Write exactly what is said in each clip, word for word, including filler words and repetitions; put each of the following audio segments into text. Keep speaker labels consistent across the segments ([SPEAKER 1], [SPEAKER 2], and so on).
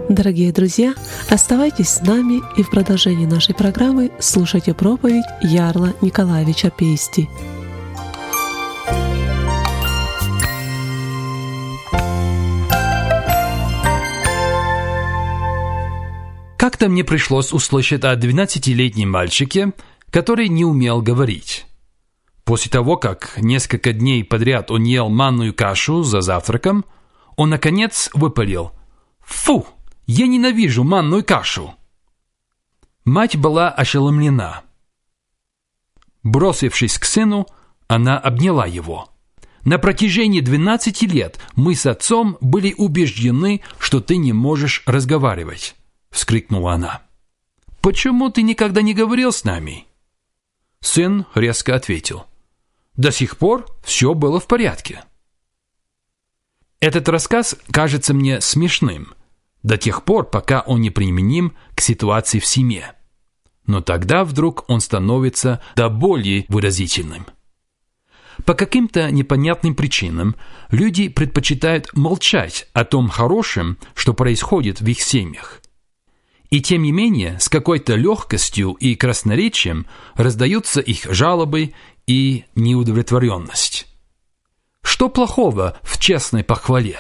[SPEAKER 1] Дорогие друзья, оставайтесь с нами и в продолжении нашей программы слушайте проповедь Ярла Николаевича Пейсти.
[SPEAKER 2] Как-то мне пришлось услышать о двенадцатилетнем мальчике, который не умел говорить. После того, как несколько дней подряд он ел манную кашу за завтраком, он, наконец, выпалил: «Фу! Я ненавижу манную кашу!» Мать была ошеломлена. Бросившись к сыну, она обняла его. «На протяжении двенадцати лет мы с отцом были убеждены, что ты не можешь разговаривать», — вскрикнула она. «Почему ты никогда не говорил с нами?» Сын резко ответил: «До сих пор все было в порядке». Этот рассказ кажется мне смешным до тех пор, пока он не применим к ситуации в семье. Но тогда вдруг он становится до боли выразительным. По каким-то непонятным причинам люди предпочитают молчать о том хорошем, что происходит в их семьях. И тем не менее, с какой-то легкостью и красноречием раздаются их жалобы и неудовлетворенность. Что плохого в честной похвале?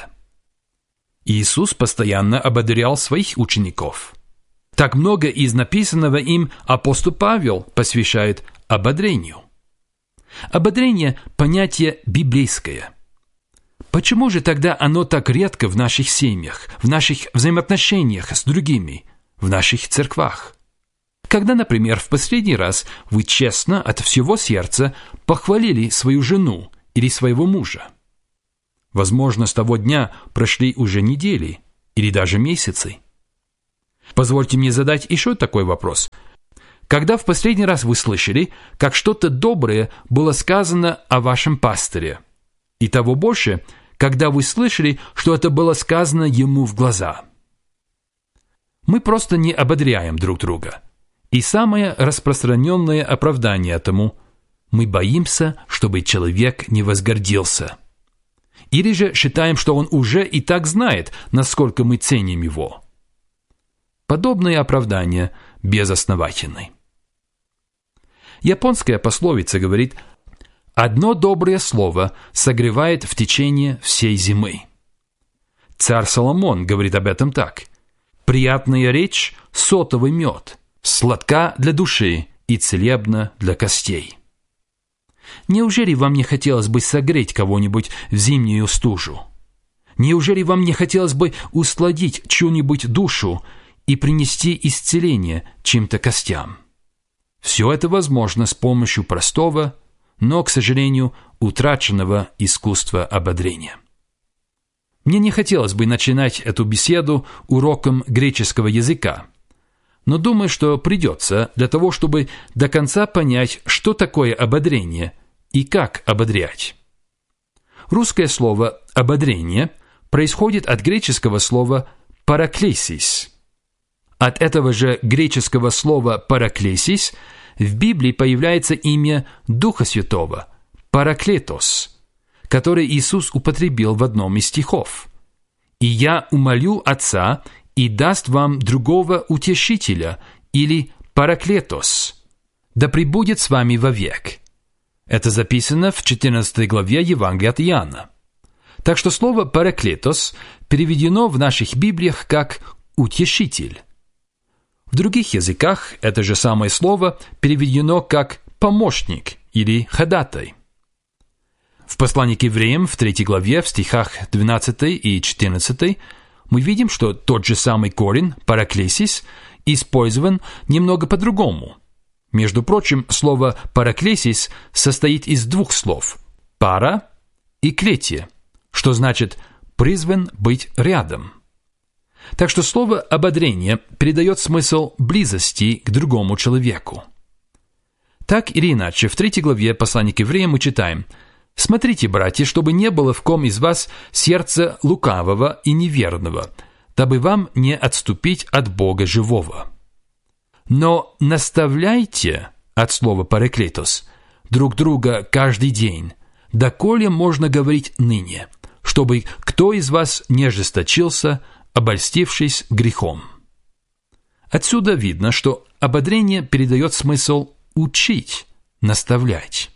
[SPEAKER 2] Иисус постоянно ободрял своих учеников. Так много из написанного им апостол Павел посвящает ободрению. Ободрение – понятие библейское. Почему же тогда оно так редко в наших семьях, в наших взаимоотношениях с другими, в наших церквах? Когда, например, в последний раз вы честно от всего сердца похвалили свою жену или своего мужа? Возможно, с того дня прошли уже недели или даже месяцы. Позвольте мне задать еще такой вопрос. Когда в последний раз вы слышали, как что-то доброе было сказано о вашем пасторе? И того больше, когда вы слышали, что это было сказано ему в глаза? Мы просто не ободряем друг друга. И самое распространенное оправдание этому – мы боимся, чтобы человек не возгордился. Или же считаем, что он уже и так знает, насколько мы ценим его. Подобные оправдания безосновательны. Японская пословица говорит: «Одно доброе слово согревает в течение всей зимы». Царь Соломон говорит об этом так: «Приятная речь – сотовый мед, сладка для души и целебна для костей». Неужели вам не хотелось бы согреть кого-нибудь в зимнюю стужу? Неужели вам не хотелось бы усладить чью-нибудь душу и принести исцеление чьим-то костям? Все это возможно с помощью простого, но, к сожалению, утраченного искусства ободрения. Мне не хотелось бы начинать эту беседу уроком греческого языка, но думаю, что придется для того, чтобы до конца понять, что такое ободрение и как ободрять. Русское слово «ободрение» происходит от греческого слова «параклесис». От этого же греческого слова «параклесис» в Библии появляется имя Духа Святого – «параклетос», который Иисус употребил в одном из стихов. «И я умолю Отца, и даст вам другого утешителя» или «параклетос», «да пребудет с вами вовек». Это записано в четырнадцатой главе Евангелия от Иоанна. Так что слово «параклетос» переведено в наших Библиях как «утешитель». В других языках это же самое слово переведено как «помощник» или «ходатай». В послании к евреям в третьей главе в стихах двенадцатом и четырнадцатом мы видим, что тот же самый корень «параклесис» использован немного по-другому. Между прочим, слово «параклесис» состоит из двух слов «пара» и «клетия», что значит «призван быть рядом». Так что слово «ободрение» передает смысл близости к другому человеку. Так или иначе, в третьей главе послания к евреям мы читаем: «Смотрите, братья, чтобы не было в ком из вас сердца лукавого и неверного, дабы вам не отступить от Бога живого. Но наставляйте, от слова «параклетос», друг друга каждый день, доколе можно говорить ныне, чтобы кто из вас не ожесточился обольстившись грехом. Отсюда видно, что ободрение передает смысл учить, наставлять.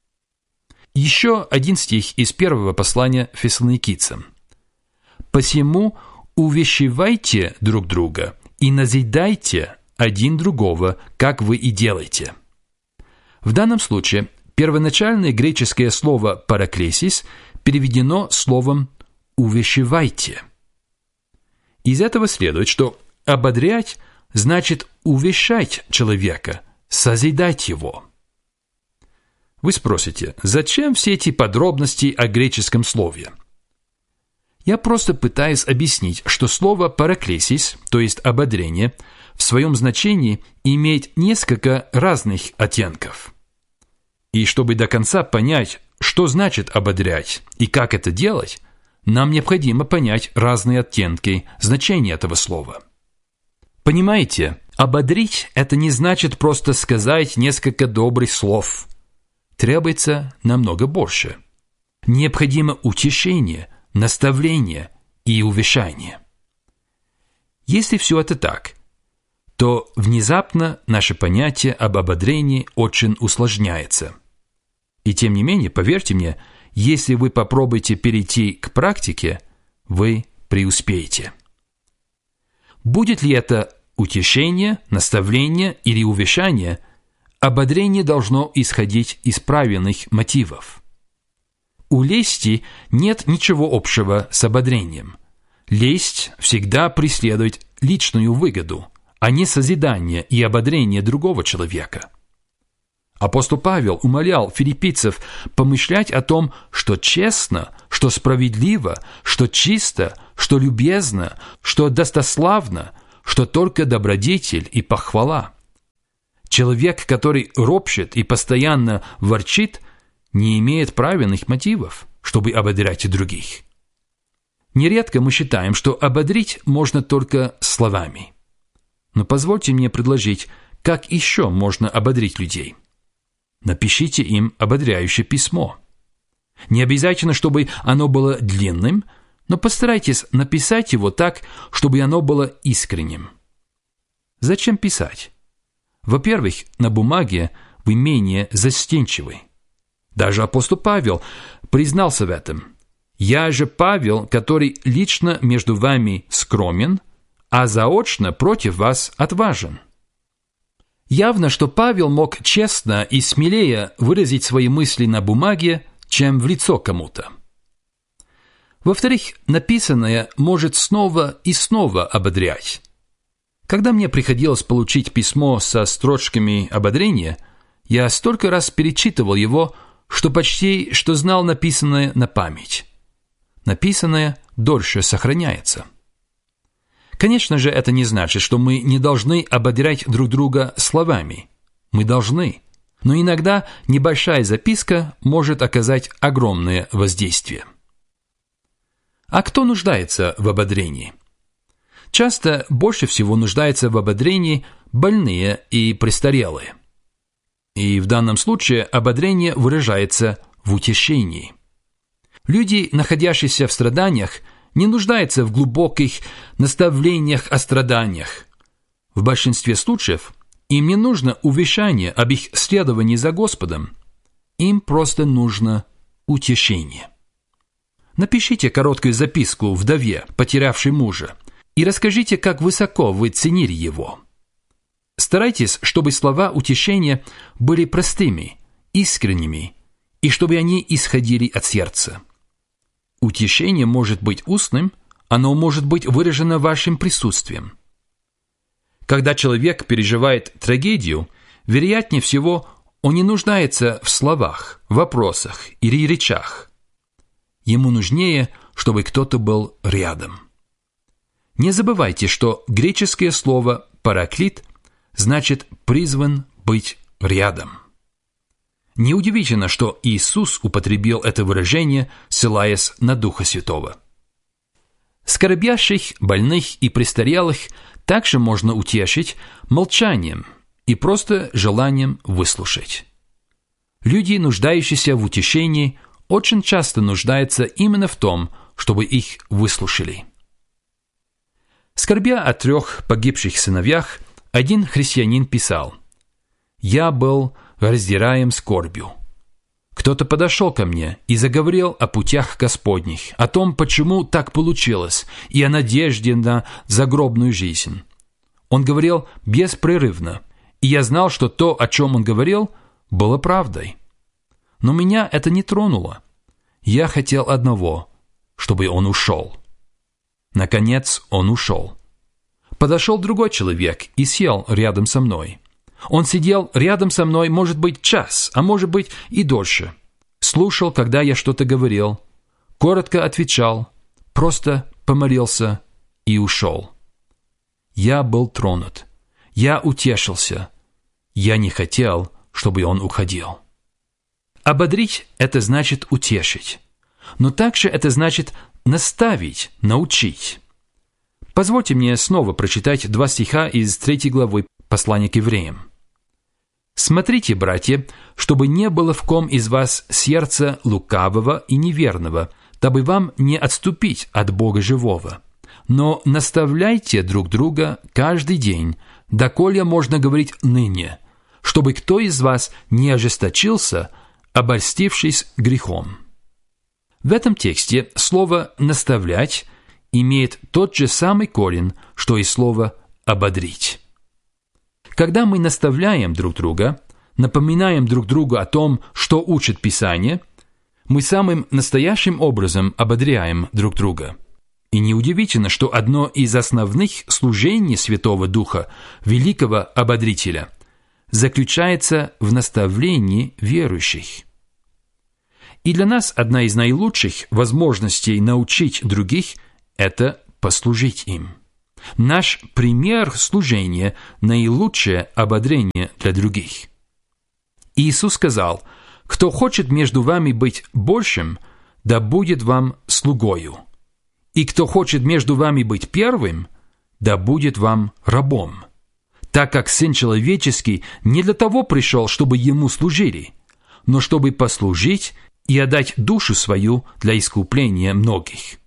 [SPEAKER 2] Еще один стих из первого послания Фессалоникийцам. «Посему увещевайте друг друга и назидайте один другого, как вы и делаете». В данном случае первоначальное греческое слово «параклесис» переведено словом «увещевайте». Из этого следует, что ободрять значит увещать человека, созидать его. Вы спросите, зачем все эти подробности о греческом слове? Я просто пытаюсь объяснить, что слово «параклесис», то есть «ободрение», в своем значении имеет несколько разных оттенков. И чтобы до конца понять, что значит ободрять и как это делать, нам необходимо понять разные оттенки значения этого слова. Понимаете, ободрить – это не значит просто сказать несколько добрых слов. Требуется намного больше. Необходимо утешение, наставление и увещание. Если все это так, то внезапно наше понятие об ободрении очень усложняется. И тем не менее, поверьте мне, если вы попробуете перейти к практике, вы преуспеете. Будет ли это утешение, наставление или увещание, ободрение должно исходить из правильных мотивов. У лести нет ничего общего с ободрением. Лесть всегда преследует личную выгоду, а не созидание и ободрение другого человека. Апостол Павел умолял филиппийцев помышлять о том, что честно, что справедливо, что чисто, что любезно, что достославно, что только добродетель и похвала. Человек, который ропщет и постоянно ворчит, не имеет правильных мотивов, чтобы ободрять других. Нередко мы считаем, что ободрить можно только словами. Но позвольте мне предложить, как еще можно ободрить людей. Напишите им ободряющее письмо. Не обязательно, чтобы оно было длинным, но постарайтесь написать его так, чтобы оно было искренним. Зачем писать? Во-первых, на бумаге вы менее застенчивы. Даже апостол Павел признался в этом. «Я же Павел, который лично между вами скромен, а заочно против вас отважен». Явно, что Павел мог честно и смелее выразить свои мысли на бумаге, чем в лицо кому-то. Во-вторых, написанное может снова и снова ободрять. Когда мне приходилось получить письмо со строчками ободрения, я столько раз перечитывал его, что почти что знал написанное на память. Написанное дольше сохраняется. Конечно же, это не значит, что мы не должны ободрять друг друга словами. Мы должны. Но иногда небольшая записка может оказать огромное воздействие. А кто нуждается в ободрении? Часто больше всего нуждаются в ободрении больные и престарелые. И в данном случае ободрение выражается в утешении. Люди, находящиеся в страданиях, не нуждаются в глубоких наставлениях о страданиях. В большинстве случаев им не нужно увещание об их следовании за Господом. Им просто нужно утешение. Напишите короткую записку вдове, потерявшей мужа, и расскажите, как высоко вы ценили его. Старайтесь, чтобы слова утешения были простыми, искренними, и чтобы они исходили от сердца. Утешение может быть устным, оно может быть выражено вашим присутствием. Когда человек переживает трагедию, вероятнее всего, он не нуждается в словах, вопросах или речах. Ему нужнее, чтобы кто-то был рядом. Не забывайте, что греческое слово «параклит» значит «призван быть рядом». Неудивительно, что Иисус употребил это выражение, ссылаясь на Духа Святого. Скорбящих, больных и престарелых также можно утешить молчанием и просто желанием выслушать. Люди, нуждающиеся в утешении, очень часто нуждаются именно в том, чтобы их выслушали. Скорбя о трех погибших сыновьях, один христианин писал: «Я был раздираем скорбью. Кто-то подошел ко мне и заговорил о путях Господних, о том, почему так получилось, и о надежде на загробную жизнь. Он говорил беспрерывно, и я знал, что то, о чем он говорил, было правдой. Но меня это не тронуло. Я хотел одного, чтобы он ушел». Наконец он ушел. Подошел другой человек и сел рядом со мной. Он сидел рядом со мной, может быть, час, а может быть и дольше. Слушал, когда я что-то говорил, коротко отвечал, просто помолился и ушел. Я был тронут. Я утешился. Я не хотел, чтобы он уходил. Ободрить – это значит утешить. Но также это значит наставить, научить. Позвольте мне снова прочитать два стиха из третьей главы послания к евреям. «Смотрите, братья, чтобы не было в ком из вас сердца лукавого и неверного, дабы вам не отступить от Бога живого. Но наставляйте друг друга каждый день, доколе можно говорить ныне, чтобы кто из вас не ожесточился, обольстившись грехом». В этом тексте слово «наставлять» имеет тот же самый корень, что и слово «ободрить». Когда мы наставляем друг друга, напоминаем друг другу о том, что учит Писание, мы самым настоящим образом ободряем друг друга. И неудивительно, что одно из основных служений Святого Духа, великого ободрителя, заключается в наставлении верующих. И для нас одна из наилучших возможностей научить других – это послужить им. Наш пример служения – наилучшее ободрение для других. Иисус сказал: «Кто хочет между вами быть большим, да будет вам слугою. И кто хочет между вами быть первым, да будет вам рабом. Так как Сын Человеческий не для того пришел, чтобы Ему служили, но чтобы послужить и отдать душу свою для искупления многих».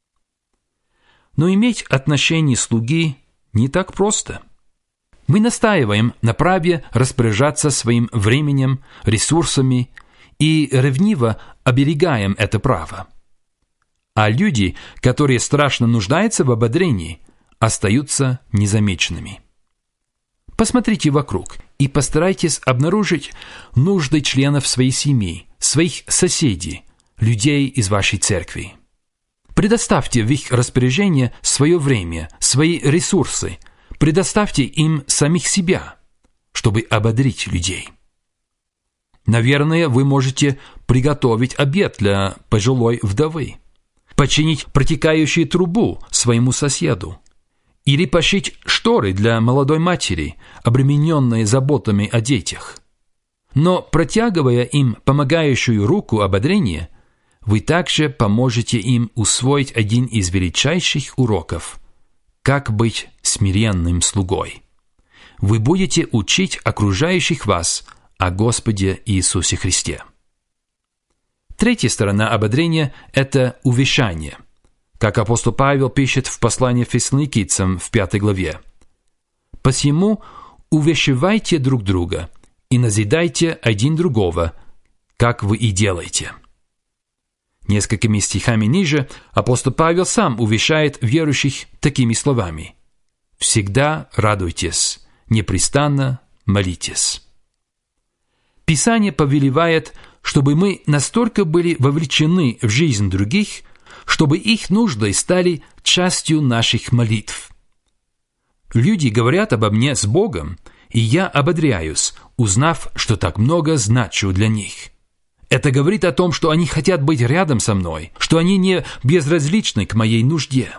[SPEAKER 2] Но иметь отношение слуги не так просто. Мы настаиваем на праве распоряжаться своим временем, ресурсами и ревниво оберегаем это право. А люди, которые страшно нуждаются в ободрении, остаются незамеченными. Посмотрите вокруг и постарайтесь обнаружить нужды членов своей семьи, своих соседей, людей из вашей церкви. Предоставьте в их распоряжение свое время, свои ресурсы, предоставьте им самих себя, чтобы ободрить людей. Наверное, вы можете приготовить обед для пожилой вдовы, починить протекающую трубу своему соседу или пошить шторы для молодой матери, обремененной заботами о детях. Но протягивая им помогающую руку ободрения, вы также поможете им усвоить один из величайших уроков – как быть смиренным слугой. Вы будете учить окружающих вас о Господе Иисусе Христе. Третья сторона ободрения – это увещание, как апостол Павел пишет в послании Фессалоникийцам в пятой главе. «Посему увещевайте друг друга и назидайте один другого, как вы и делаете». Несколькими стихами ниже апостол Павел сам увещает верующих такими словами: «Всегда радуйтесь, непрестанно молитесь». Писание повелевает, чтобы мы настолько были вовлечены в жизнь других, чтобы их нужды стали частью наших молитв. Люди говорят обо мне с Богом, и я ободряюсь, узнав, что так много значу для них. Это говорит о том, что они хотят быть рядом со мной, что они не безразличны к моей нужде.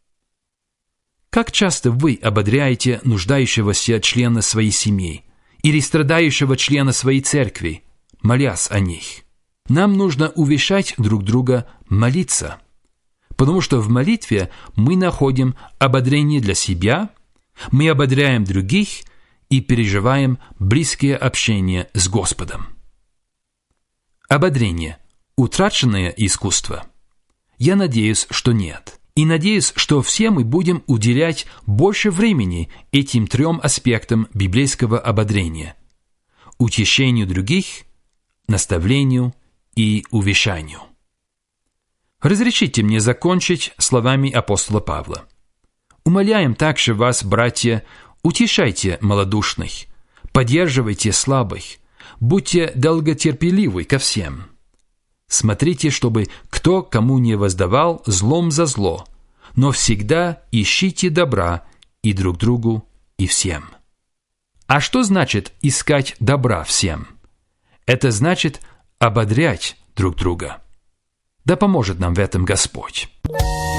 [SPEAKER 2] Как часто вы ободряете нуждающегося члена своей семьи или страдающего члена своей церкви, молясь о них? Нам нужно увещать друг друга молиться, потому что в молитве мы находим ободрение для себя, мы ободряем других и переживаем близкое общение с Господом. Ободрение – утраченное искусство? Я надеюсь, что нет. И надеюсь, что все мы будем уделять больше времени этим трем аспектам библейского ободрения: утешению других, наставлению и увещанию. Разрешите мне закончить словами апостола Павла. «Умоляем также вас, братья, утешайте малодушных, поддерживайте слабых, будьте долготерпеливы ко всем. Смотрите, чтобы кто кому не воздавал злом за зло, но всегда ищите добра и друг другу, и всем». А что значит искать добра всем? Это значит ободрять друг друга. Да поможет нам в этом Господь.